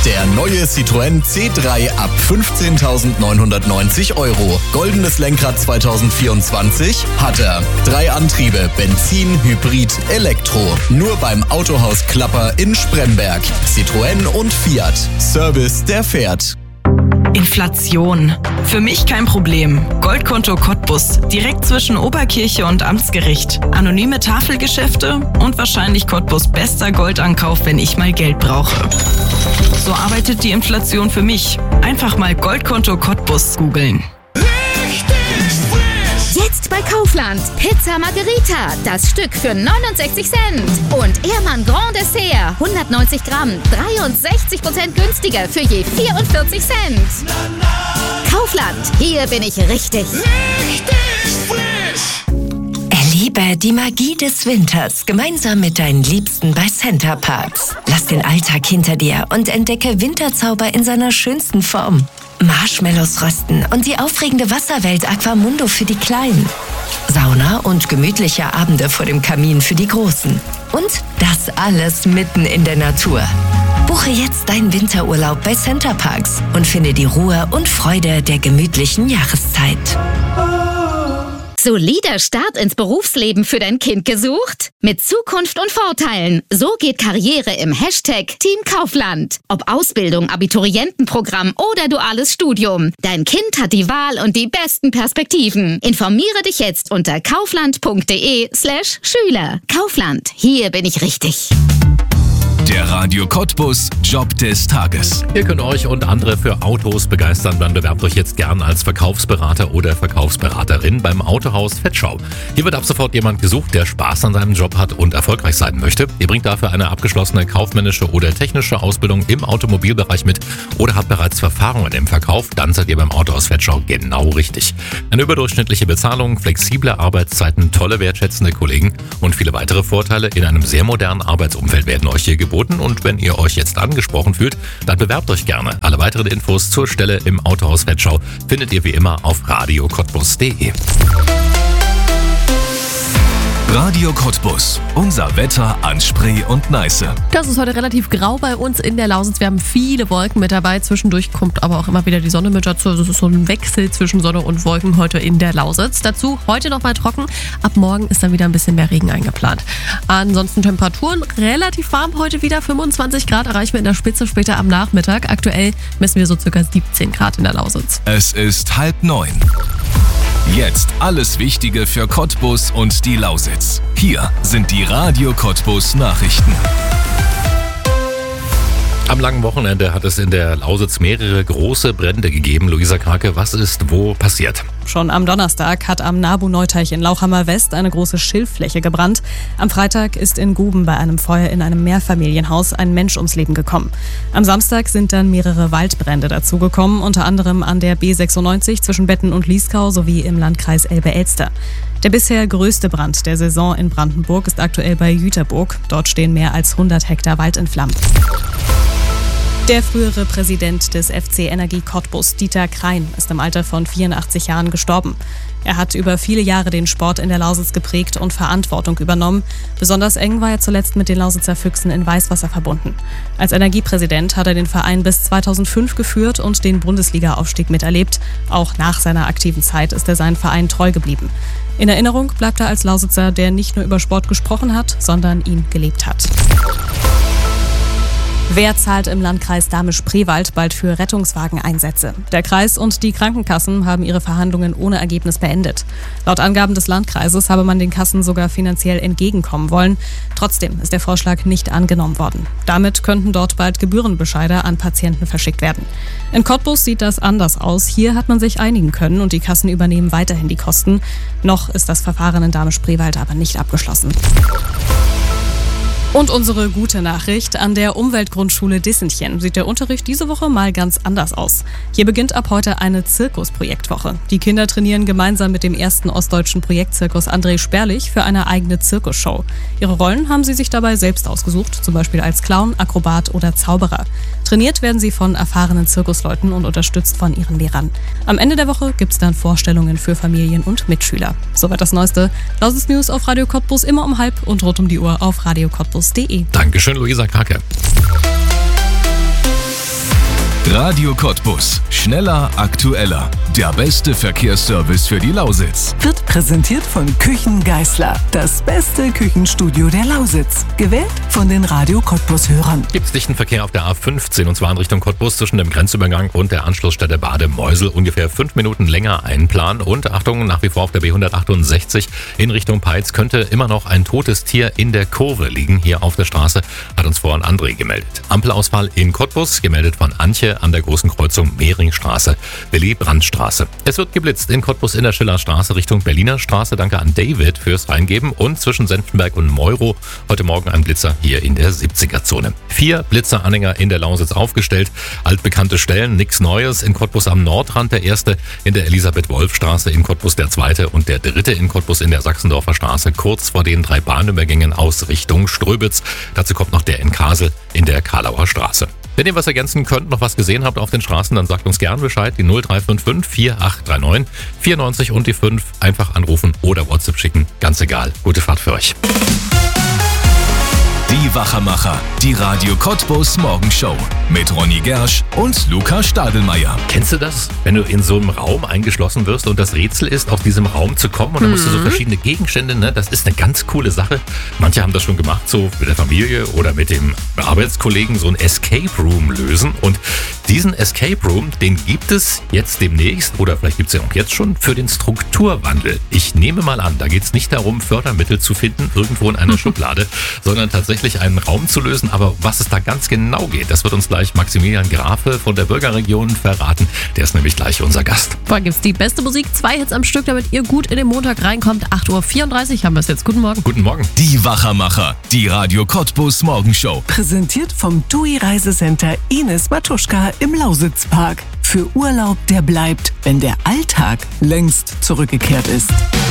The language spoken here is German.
Der neue Citroën C3 ab 15.990 €. Goldenes Lenkrad 2024 hat er. 3 Antriebe, Benzin, Hybrid, Elektro. Nur beim Autohaus Klapper in Spremberg. Citroën und Fiat. Service, der fährt. Inflation. Für mich kein Problem. Goldkonto Cottbus. Direkt zwischen Oberkirche und Amtsgericht. Anonyme Tafelgeschäfte und wahrscheinlich Cottbus bester Goldankauf, wenn ich mal Geld brauche. So arbeitet die Inflation für mich. Einfach mal Goldkonto Cottbus googeln. Jetzt bei Kaufland. Pizza Margherita. Das Stück für 69 Cent. Und Ehrmann Grand Dessert. 190 Gramm. 63% günstiger für je 44 Cent. Kaufland. Hier bin ich richtig. Erlebe die Magie des Winters gemeinsam mit deinen Liebsten bei Center Parcs. Lass den Alltag hinter dir und entdecke Winterzauber in seiner schönsten Form. Marshmallows rösten und die aufregende Wasserwelt Aquamundo für die Kleinen. Sauna und gemütliche Abende vor dem Kamin für die Großen. Und das alles mitten in der Natur. Buche jetzt deinen Winterurlaub bei Center Parcs und finde die Ruhe und Freude der gemütlichen Jahreszeit. Solider Start ins Berufsleben für dein Kind gesucht? Mit Zukunft und Vorteilen. So geht Karriere im Hashtag Team Kaufland. Ob Ausbildung, Abiturientenprogramm oder duales Studium. Dein Kind hat die Wahl und die besten Perspektiven. Informiere dich jetzt unter kaufland.de/Schüler. Kaufland, hier bin ich richtig. Der Radio Cottbus Job des Tages. Ihr könnt euch und andere für Autos begeistern, dann bewerbt euch jetzt gern als Verkaufsberater oder Verkaufsberaterin beim Autohaus Vetschau. Hier wird ab sofort jemand gesucht, der Spaß an seinem Job hat und erfolgreich sein möchte. Ihr bringt dafür eine abgeschlossene kaufmännische oder technische Ausbildung im Automobilbereich mit oder habt bereits Erfahrungen im Verkauf, dann seid ihr beim Autohaus Vetschau genau richtig. Eine überdurchschnittliche Bezahlung, flexible Arbeitszeiten, tolle wertschätzende Kollegen und viele weitere Vorteile in einem sehr modernen Arbeitsumfeld werden euch hier geboten. Und wenn ihr euch jetzt angesprochen fühlt, dann bewerbt euch gerne. Alle weiteren Infos zur Stelle im Autohaus Vetschau findet ihr wie immer auf radiocottbus.de. Radio Cottbus. Unser Wetter an Spree und Neiße. Das ist heute relativ grau bei uns in der Lausitz. Wir haben viele Wolken mit dabei. Zwischendurch kommt aber auch immer wieder die Sonne mit dazu. Also es ist so ein Wechsel zwischen Sonne und Wolken heute in der Lausitz. Dazu heute noch mal trocken. Ab morgen ist dann wieder ein bisschen mehr Regen eingeplant. Ansonsten Temperaturen relativ warm heute wieder. 25 Grad erreichen wir in der Spitze später am Nachmittag. Aktuell messen wir so ca. 17 Grad in der Lausitz. Es ist 8:30. Jetzt alles Wichtige für Cottbus und die Lausitz. Hier sind die Radio Cottbus Nachrichten. Am langen Wochenende hat es in der Lausitz mehrere große Brände gegeben. Luisa Krake, was ist wo passiert? Schon am Donnerstag hat am Nabu-Neuteich in Lauchhammer West eine große Schilffläche gebrannt. Am Freitag ist in Guben bei einem Feuer in einem Mehrfamilienhaus ein Mensch ums Leben gekommen. Am Samstag sind dann mehrere Waldbrände dazugekommen, unter anderem an der B96 zwischen Betten und Lieskau sowie im Landkreis Elbe-Elster. Der bisher größte Brand der Saison in Brandenburg ist aktuell bei Jüterburg. Dort stehen mehr als 100 Hektar Wald in Flammen. Der frühere Präsident des FC Energie Cottbus, Dieter Krein, ist im Alter von 84 Jahren gestorben. Er hat über viele Jahre den Sport in der Lausitz geprägt und Verantwortung übernommen. Besonders eng war er zuletzt mit den Lausitzer Füchsen in Weißwasser verbunden. Als Energiepräsident hat er den Verein bis 2005 geführt und den Bundesliga-Aufstieg miterlebt. Auch nach seiner aktiven Zeit ist er seinem Verein treu geblieben. In Erinnerung bleibt er als Lausitzer, der nicht nur über Sport gesprochen hat, sondern ihn gelebt hat. Wer zahlt im Landkreis Dahme-Spreewald bald für Rettungswageneinsätze? Der Kreis und die Krankenkassen haben ihre Verhandlungen ohne Ergebnis beendet. Laut Angaben des Landkreises habe man den Kassen sogar finanziell entgegenkommen wollen. Trotzdem ist der Vorschlag nicht angenommen worden. Damit könnten dort bald Gebührenbescheide an Patienten verschickt werden. In Cottbus sieht das anders aus. Hier hat man sich einigen können und die Kassen übernehmen weiterhin die Kosten. Noch ist das Verfahren in Dahme-Spreewald aber nicht abgeschlossen. Und unsere gute Nachricht: An der Umweltgrundschule Dissenchen sieht der Unterricht diese Woche mal ganz anders aus. Hier beginnt ab heute eine Zirkusprojektwoche. Die Kinder trainieren gemeinsam mit dem ersten ostdeutschen Projektzirkus André Sperlich für eine eigene Zirkusshow. Ihre Rollen haben sie sich dabei selbst ausgesucht, zum Beispiel als Clown, Akrobat oder Zauberer. Trainiert werden sie von erfahrenen Zirkusleuten und unterstützt von ihren Lehrern. Am Ende der Woche gibt es dann Vorstellungen für Familien und Mitschüler. Soweit das Neueste. Lausitz News auf Radio Cottbus immer um 12:30 und rund um die Uhr auf radiocottbus.de. Dankeschön, Luisa Krake. Radio Cottbus. Schneller, aktueller. Der beste Verkehrsservice für die Lausitz. Wird präsentiert von Küchen Geisler. Das beste Küchenstudio der Lausitz. Gewählt von den Radio Cottbus-Hörern. Gibt es dichten Verkehr auf der A15 und zwar in Richtung Cottbus zwischen dem Grenzübergang und der Anschlussstelle Bade-Meusel. Ungefähr 5 Minuten länger einplanen. Und Achtung, nach wie vor auf der B168 in Richtung Peitz könnte immer noch ein totes Tier in der Kurve liegen. Hier auf der Straße hat uns vorhin André gemeldet. Ampelausfall in Cottbus, gemeldet von Antje an der großen Kreuzung Mehringstraße, Willy-Brandt-Straße. Es wird geblitzt in Cottbus in der Schillerstraße Richtung Berliner Straße. Danke an David fürs Reingeben. Und zwischen Senftenberg und Meuro heute Morgen ein Blitzer hier in der 70er-Zone. 4 Blitzeranhänger in der Lausitz aufgestellt. Altbekannte Stellen, nichts Neues. In Cottbus am Nordrand der erste, in der Elisabeth-Wolf-Straße, in Cottbus der zweite und der dritte in Cottbus in der Sachsendorfer Straße, kurz vor den 3 Bahnübergängen aus Richtung Ströbitz. Dazu kommt noch der in Kasel in der Karlauer Straße. Wenn ihr was ergänzen könnt, noch was gesehen habt auf den Straßen, dann sagt uns gern Bescheid. Die 0355 4839 94 und die 5. Einfach anrufen oder WhatsApp schicken. Ganz egal. Gute Fahrt für euch. Die Wachermacher, die Radio Cottbus Morgenshow mit Ronny Gersch und Luca Stadelmeier. Kennst du das? Wenn du in so einem Raum eingeschlossen wirst und das Rätsel ist, aus diesem Raum zu kommen und dann musst du so verschiedene Gegenstände, ne? Das ist eine ganz coole Sache. Manche haben das schon gemacht, so mit der Familie oder mit dem Arbeitskollegen, so ein Escape Room lösen. Und diesen Escape Room, den gibt es jetzt demnächst oder vielleicht gibt es ja auch jetzt schon für den Strukturwandel. Ich nehme mal an, da geht es nicht darum, Fördermittel zu finden, irgendwo in einer Schublade, sondern tatsächlich einen Raum zu lösen. Aber was es da ganz genau geht, das wird uns gleich Maximilian Grafe von der Bürgerregion verraten. Der ist nämlich gleich unser Gast. Vorher gibt's die beste Musik, 2 Hits am Stück, damit ihr gut in den Montag reinkommt. 8:34 Uhr haben wir es jetzt. Guten Morgen. Guten Morgen. Die Wachermacher, die Radio Cottbus Morgenshow. Präsentiert vom TUI Reisecenter Ines Matuschka im Lausitzpark. Für Urlaub, der bleibt, wenn der Alltag längst zurückgekehrt ist.